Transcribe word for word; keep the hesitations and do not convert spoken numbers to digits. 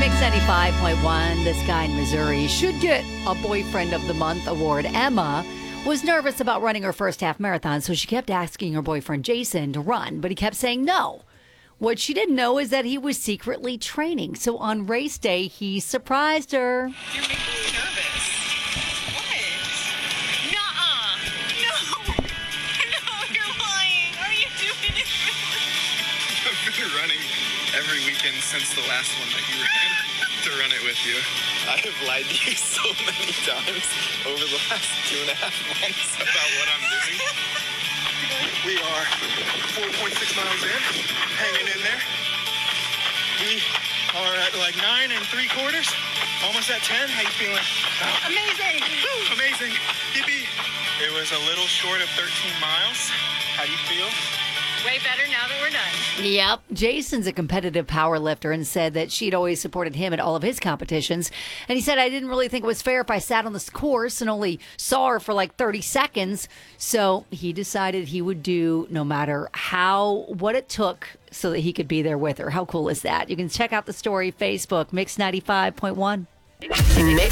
Mix ninety-five point one. This guy in Missouri should get a Boyfriend of the Month award. Emma was nervous about running her first half marathon, so she kept asking her boyfriend Jason to run, but he kept saying no. What she didn't know is that he was secretly training. So on race day, he surprised her. You're making me nervous. What? Nuh-uh. No. No, you're lying. Are you doing it? I've been running every weekend since the last one that you ran to run it with you. I have lied to you so many times over the last two and a half months about what I'm doing. We are four point six miles in, hanging in there. We are at like nine and three quarters, almost at ten. How you feeling? Oh. Amazing. Woo, amazing. Yippee. It was a little short of thirteen miles. How do you feel? Way better now that we're done. Yep. Jason's a competitive power lifter and said that she'd always supported him at all of his competitions. And he said, I didn't really think it was fair if I sat on this course and only saw her for like thirty seconds. So he decided he would do no matter how, what it took so that he could be there with her. How cool is that? You can check out the story, Facebook, Mix ninety-five point one. Mix